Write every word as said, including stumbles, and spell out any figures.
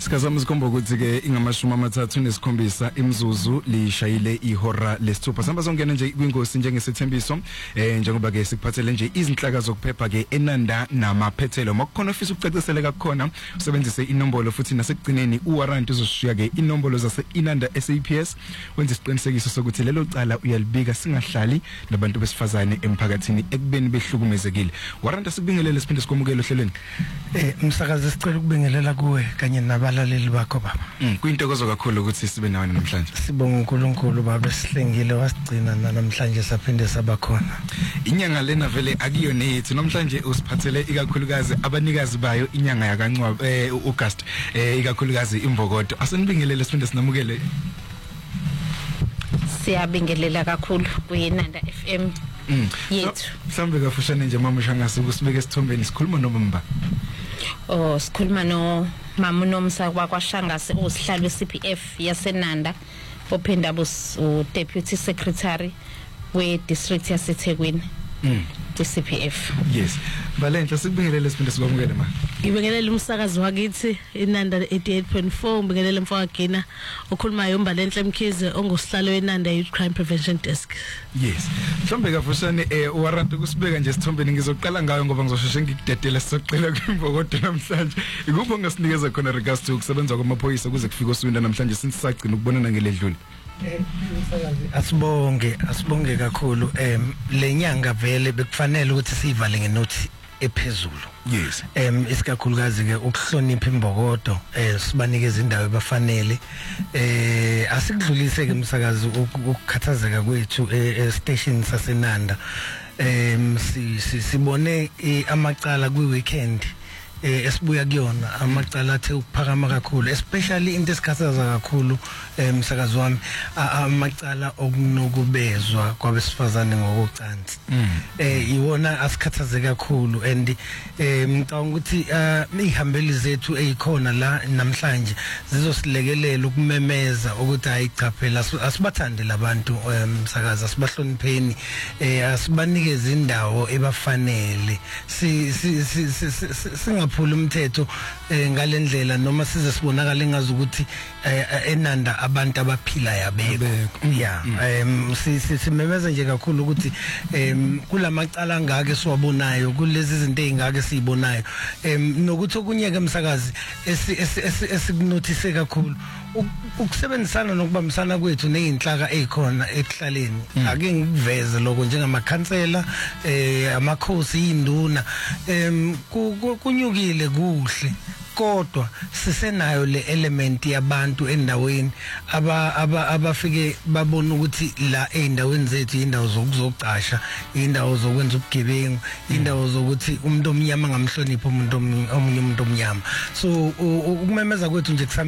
Sikazama sikhomba ukuthi ke ingamashumi amathathu nesikhombisa imzuzu lishayile ihora lesithupha. Samba zongena nje kwingosi njengesethembiso eh njengoba ke sikuphathele nje izinhlaka zokuphepha ke eNanda namaphethelo. Makukhona ofisa ukucaciseleka khona usebenzise inombolo futhi nasekugcineni uwarrant uzoshiya ke inombolo zase iNanda S A P S wenza isiqinisekiso sokuthi lelo cala uyalibika singahlali nabantu besifazane emphakathini ekubeni behlukumezekile. Warrant sikubingelele siphinde sikomukele ohlelweni. Eh umsakazi sicela ukubingelela kuwe kanye nabalaleli bakho baba. Mm kuyintokozo kakhulu ukuthi sibe nawe namhlanje. Sibonga uNkulunkulu baba sihlengile wasigcina namhlanje saphinde sabakhona. Inyanga lena vele akiyo nethi namhlanje usiphathele ikakhulukazi abanikazi bayo inyanga yakaNcwaba eh August eh ikakhulukazi imvokodo. Asenibingelele siphinde sinamukele. Siyabingelela kakhulu kuyiNanda F M Mm. yethu. Mhlambe kafushane nje mama shangase ukusibeka esithombeni sikhuluma nomamba. Oh sikhuluma no mama uNomsa kwaShangase usihlalo we-C P F yaseNanda ophinda bus deputy secretary we district yaseThekwini. Mm. C P F. Yes. Valenhle sikubingelele siphinde sikwamukele ma. Ngibingelele umsakazi wakithi iNanda eighty-eight point four ngibingelele mfowagina okhulumayo uMbalenhle Mkhize ongusihlalo weNanda Youth Crime Prevention Desk. Yes. Mhlambe kafushane eh warrant ukusibeka nje sithombeni ngizoqala ngayo ngoba ngizosheshe ngikudedela sizoqela kwimvokodo namhlanje. Ikuphi ongasinikeza khona regards to ukusebenza kwamaphoyisa kuze kufike osukwini namhlanje since sagcina ukubonana ngeledlule. Eh umsakazi asibonge asibonge kakhulu em lenyanga vele bekufanele ukuthi sivale ngenothi ephezulu. Yes. Em isikakhulukazi ke ukuhlonipha imbokodo eh sibanikeza indawo ebafanele eh asikudlulise ke umsakazi ukukhathazeka kwethu e station saseNanda em sibone amacala kwi weekend eh esibuya kuyona amacala athe ukuphakama kakhulu especially into esikhathaza kakhulu emsakazi wami amacala okunokubezwa kwabesifazane ngokucansi eh iwona asikhathaze kakhulu and eh ngicabanga ukuthi ihambeli zethu ezikhona la namhlanje zizosilekelela ukumemeza ukuthi hayi cha phela asibathande labantu emsakazi asibahlonipheni eh asibanikeze indawo ebafanele si singaphula umthetho ngalendlela noma size sibonakala engazi ukuthi eNanda abantu abaphila yabeko yeah em simemeza nje kakhulu ukuthi em kulamacala ngake siwabonayo kulezi izinto ezingake sizibonayo em nokuthi okunyeke emsakazi esikunothise kakhulu ukusebenzisana nokubambisana kwethu nezinhlaka ezikhona ekuhlaleni ake ngikuveze lokho njengamakhansela eh amakhosi induna em kunyukile kuhle kodwa sisenayo le element yabantu endaweni aba abafike babona ukuthi la eindaweni zethu indawo zokuzocasha indawo zokwenza ubugebengu indawo zokuthi umuntu omnyama ngamhlonipha umuntu omunye umuntu omnyama so ukumemeza kwethu nje